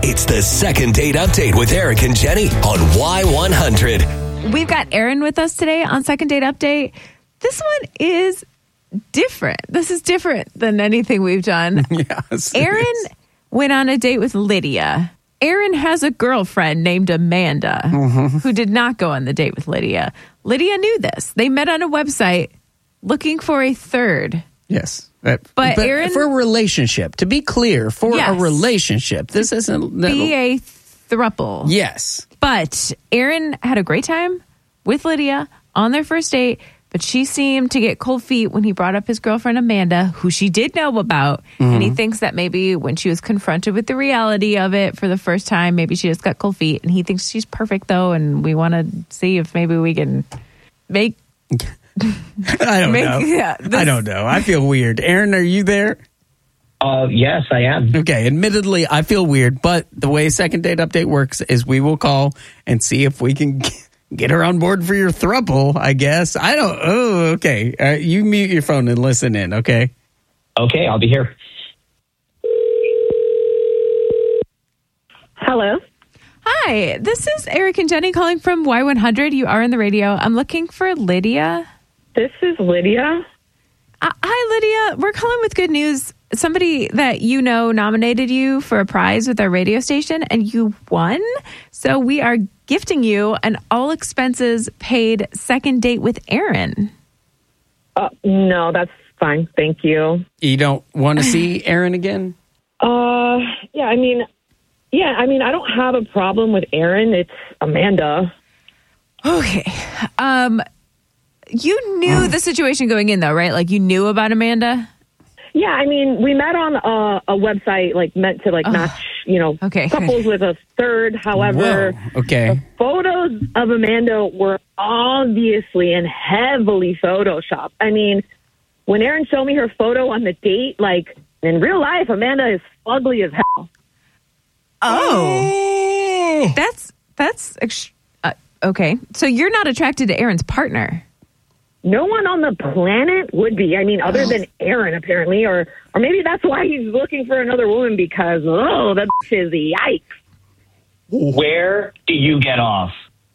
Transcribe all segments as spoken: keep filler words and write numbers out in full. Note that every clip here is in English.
It's the Second Date Update with Eric and Jenny on Y one hundred. We've got Aaron with us today on Second Date Update. This one is different. This is different than anything we've done. Yes, Aaron went on a date with Lydia. Aaron has a girlfriend named Amanda mm-hmm. who did not go on the date with Lydia. Lydia knew this. They met on a website looking for a third. Yes. But, but, but Aaron, for a relationship, to be clear, for yes. a relationship, this isn't... Be a throuple. Yes. But Aaron had a great time with Lydia on their first date, but she seemed to get cold feet when he brought up his girlfriend Amanda, who she did know about, mm-hmm. and he thinks that maybe when she was confronted with the reality of it for the first time, maybe she just got cold feet, and he thinks she's perfect, though, and we want to see if maybe we can make... I don't make, know. Yeah, this, I don't know. I feel weird. Aaron, are you there? Uh, yes, I am. Okay, admittedly, I feel weird, but the way Second Date Update works is we will call and see if we can get her on board for your throuple, I guess. I don't... Oh, okay. Uh, you mute your phone and listen in, okay? Okay, I'll be here. Hello? Hi, this is Eric and Jenny calling from Y one hundred. You are on the radio. I'm looking for Lydia. This is Lydia. Uh, hi, Lydia. We're calling with good news. Somebody that you know nominated you for a prize with our radio station, and you won. So we are gifting you an all-expenses paid second date with Aaron. Uh, no, that's fine. Thank you. You don't want to see Aaron again? Uh, yeah, I mean... Yeah, I mean, I don't have a problem with Aaron. It's Amanda. Okay. Um, you knew the situation going in, though, right? Like, you knew about Amanda? Yeah, I mean, we met on a, a website, like, meant to, like, oh. match, you know, okay. couples with a third. However, Whoa. Okay. the photos of Amanda were obviously and heavily photoshopped. I mean, when Aaron showed me her photo on the date, like, in real life, Amanda is ugly as hell. Oh, that's that's uh, okay. So you're not attracted to Aaron's partner? No one on the planet would be. I mean, other oh. than Aaron, apparently, or or maybe that's why he's looking for another woman because oh, that is yikes. Where do you get off?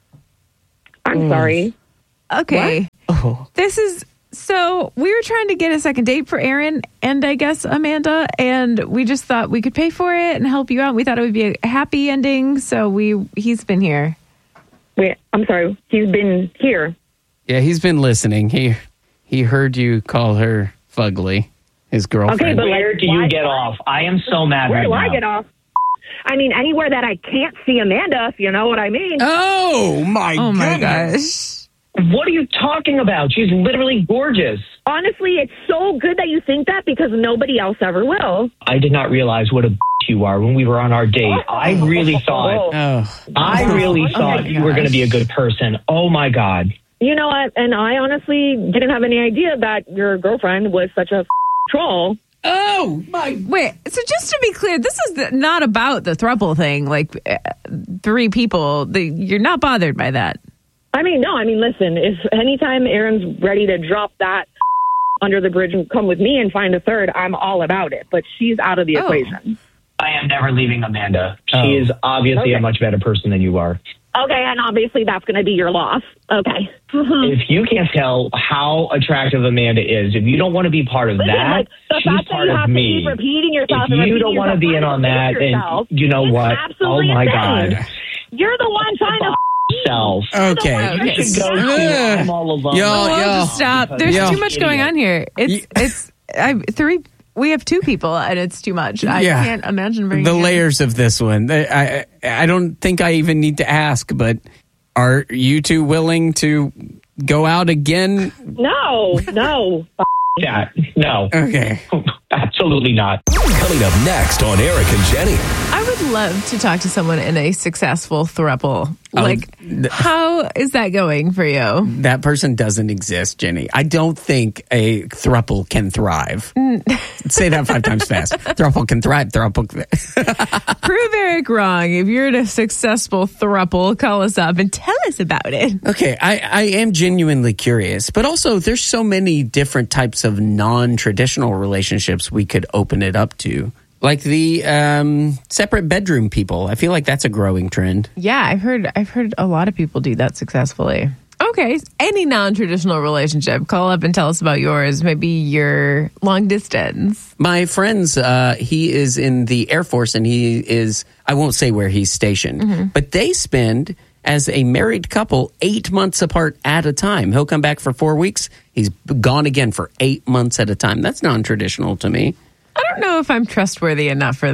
I'm mm. sorry. Okay, oh. This is. So we were trying to get a second date for Aaron and I guess Amanda, and we just thought we could pay for it and help you out. We thought it would be a happy ending, so we he's been here. Wait, I'm sorry. He's been here. Yeah, he's been listening. He he heard you call her fugly, his girlfriend. Okay, but where like, do why, you get off? I am so mad where right do now. I get off? I mean, anywhere that I can't see Amanda, if you know what I mean. Oh my! Oh my goodness. gosh! What are you talking about? She's literally gorgeous. Honestly, it's so good that you think that because nobody else ever will. I did not realize what a you are when we were on our date. I really thought, oh. I really oh thought you were going to be a good person. Oh my God. You know what? And I honestly didn't have any idea that your girlfriend was such a troll. Oh my! Wait, so just to be clear, this is the, not about the throuple thing. Like uh, three people, the, you're not bothered by that. I mean, no, I mean, listen, if anytime Aaron's ready to drop that under the bridge and come with me and find a third, I'm all about it. But she's out of the oh. equation. I am never leaving Amanda. She Oh. is obviously Okay. a much better person than you are. Okay, and obviously that's going to be your loss. Okay. If you can't tell how attractive Amanda is, if you don't want to be part of Listen, that, like, the she's fact that part you of have to me. keep repeating yourself If and you repeating don't want to yourself be in trying on to that, save yourself, then you know it's what? Oh absolutely my insane. God. You're the one trying to Self. Okay. Okay. You should go to I'm all alone. Yo, Oh, yo. just stop. There's Yo. too much going on here. It's it's I three. We have two people, and it's too much. I Yeah. can't imagine bringing The in- layers of this one. I, I I don't think I even need to ask, but are you two willing to go out again? No, no. Yeah, no. Okay. Absolutely not. Coming up next on Eric and Jenny. I would love to talk to someone in a successful throuple. Oh, Like, th- how is that going for you? That person doesn't exist, Jenny. I don't think a throuple can thrive. Say that five times fast. Throuple can thrive. Throuple. Prove Eric wrong. If you're in a successful throuple, call us up and tell us about it. Okay, I, I am genuinely curious, but also there's so many different types of non-traditional relationships we could open it up to. Like the um, separate bedroom people. I feel like that's a growing trend. Yeah, I've heard I've heard a lot of people do that successfully. Okay, any non-traditional relationship, call up and tell us about yours. Maybe your long distance. My friend's, uh, he is in the Air Force, and he is, I won't say where he's stationed, mm-hmm. but they spend, as a married couple, eight months apart at a time. He'll come back for four weeks. He's gone again for eight months at a time. That's non-traditional to me. I don't know if I'm trustworthy enough for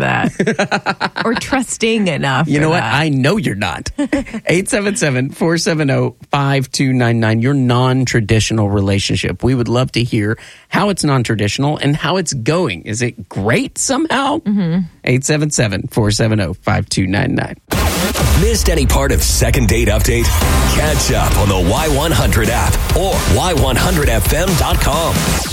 that or trusting enough. You for know what? that. I know you're not. eight seven seven, four seven zero, five two nine nine, your non-traditional relationship. We would love to hear how it's non-traditional and how it's going. Is it great somehow? Mm-hmm. eight seven seven, four seven zero, five two nine nine. Missed any part of Second Date Update? Catch up on the Y one hundred app or Y one hundred F M dot com.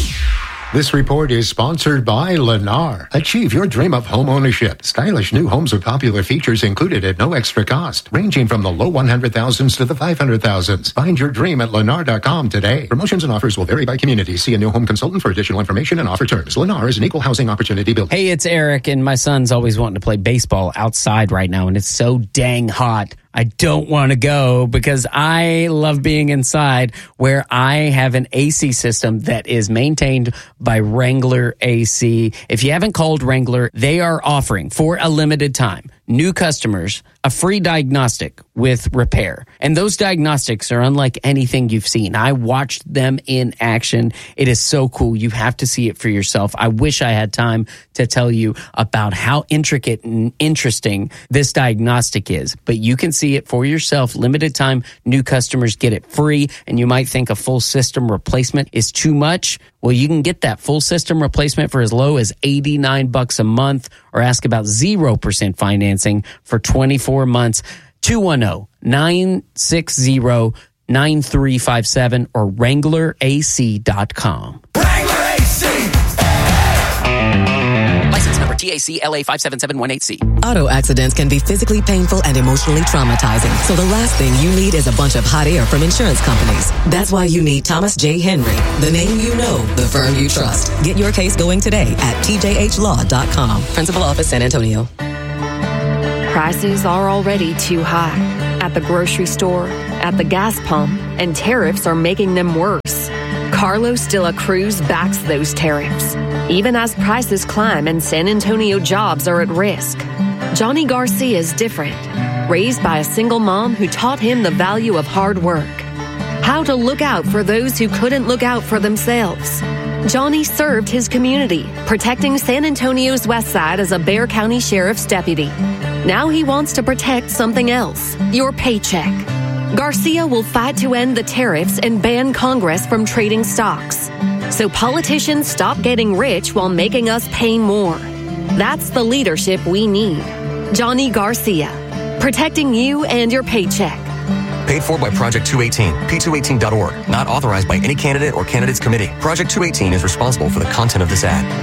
This report is sponsored by Lennar. Achieve your dream of home ownership. Stylish new homes with popular features included at no extra cost, ranging from the low one hundred thousands to the five hundred thousands. Find your dream at Lennar dot com today. Promotions and offers will vary by community. See a new home consultant for additional information and offer terms. Lennar is an equal housing opportunity builder. Hey, it's Eric, and my son's always wanting to play baseball outside right now, and it's so dang hot. I don't want to go because I love being inside where I have an A C system that is maintained by Wrangler A C. If you haven't called Wrangler, they are offering for a limited time new customers a free diagnostic with repair. And those diagnostics are unlike anything you've seen. I watched them in action. It is so cool. You have to see it for yourself. I wish I had time to tell you about how intricate and interesting this diagnostic is, but you can see it for yourself. Limited time, new customers get it free. And you might think a full system replacement is too much. Well, you can get that full system replacement for as low as eighty-nine bucks a month, or ask about zero percent financing for twenty-four months. two one zero, nine six zero, nine three five seven or Wrangler A C dot com. Wrangler A C! License number T A C L A five seven seven one eight C. Auto accidents can be physically painful and emotionally traumatizing. So the last thing you need is a bunch of hot air from insurance companies. That's why you need Thomas J. Henry, the name you know, the firm you trust. Get your case going today at T J H law dot com. Principal Office, San Antonio. Prices are already too high at the grocery store, at the gas pump, and tariffs are making them worse. Carlos de la Cruz backs those tariffs, even as prices climb and San Antonio jobs are at risk. Johnny Garcia is different, raised by a single mom who taught him the value of hard work, how to look out for those who couldn't look out for themselves. Johnny served his community, protecting San Antonio's west side as a Bexar County Sheriff's deputy. Now he wants to protect something else, your paycheck. Garcia will fight to end the tariffs and ban Congress from trading stocks, so politicians stop getting rich while making us pay more. That's the leadership we need. Johnny Garcia, protecting you and your paycheck. Paid for by Project two eighteen, P two eighteen dot org. Not authorized by any candidate or candidates committee. Project two eighteen is responsible for the content of this ad.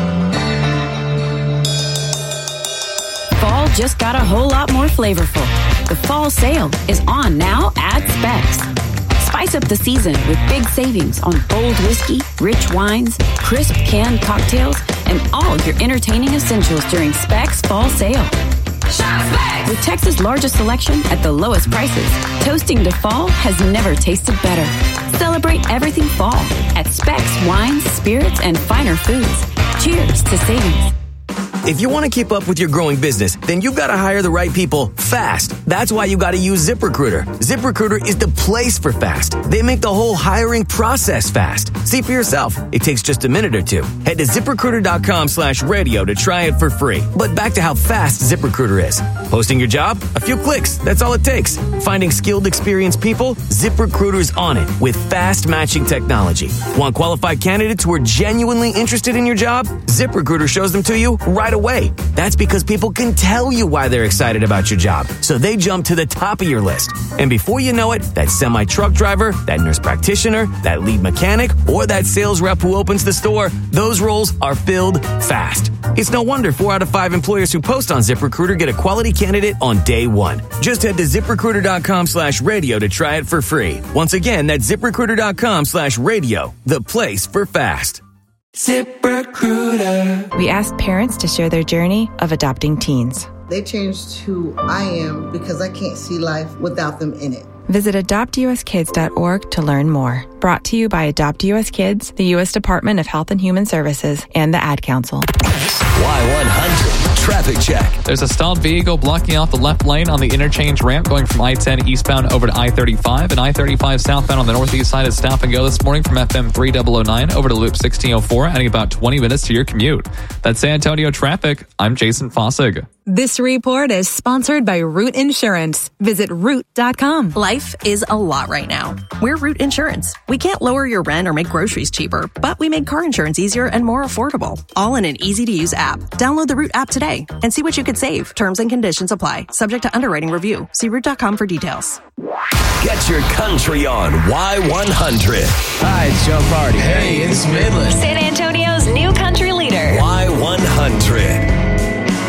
Fall just got a whole lot more flavorful. The fall sale is on now at Specs. Spice up the season with big savings on bold whiskey, rich wines, crisp canned cocktails, and all your entertaining essentials during Specs Fall Sale. Shop Specs! With Texas' largest selection at the lowest prices, toasting to fall has never tasted better. Celebrate everything fall at Specs Wines, Spirits, and Finer Foods. Cheers to savings. If you want to keep up with your growing business, then you've got to hire the right people fast. That's why you got to use ZipRecruiter. ZipRecruiter is the place for fast. They make the whole hiring process fast. See for yourself. It takes just a minute or two. Head to ZipRecruiter.com slash radio to try it for free. But back to how fast ZipRecruiter is. Posting your job? A few clicks. That's all it takes. Finding skilled, experienced people? ZipRecruiter's on it with fast matching technology. Want qualified candidates who are genuinely interested in your job? ZipRecruiter shows them to you right away. That's because people can tell you why they're excited about your job, so they jump to the top of your list. And before you know it, that semi-truck driver, that nurse practitioner, that lead mechanic, or that sales rep who opens the store, those roles are filled fast. It's no wonder four out of five employers who post on ZipRecruiter get a quality candidate on day one. Just head to ZipRecruiter.com slash radio to try it for free. Once again, that's ZipRecruiter.com slash radio, the place for fast. ZipRecruiter. We asked parents to share their journey of adopting teens. They changed who I am because I can't see life without them in it. Visit adopt u s kids dot org to learn more. Brought to you by Adopt U S Kids, the U S Department of Health and Human Services, and the Ad Council. Y one hundred Traffic Check. There's a stalled vehicle blocking off the left lane on the interchange ramp going from I ten eastbound over to I thirty-five, and I thirty-five southbound on the northeast side is stop and go this morning from F M three thousand nine over to Loop sixteen oh four, adding about twenty minutes to your commute. That's San Antonio traffic. I'm Jason Fossig. This report is sponsored by Root Insurance. Visit root dot com. Life is a lot right now. We're Root Insurance. We can't lower your rent or make groceries cheaper, but we made car insurance easier and more affordable. All in an easy-to-use app. Download the Root app today and see what you could save. Terms and conditions apply. Subject to underwriting review. See root dot com for details. Get your country on Y one hundred. Hi, it's Joe Party. Hey, it's Midland. San Antonio's new country leader. Y one hundred.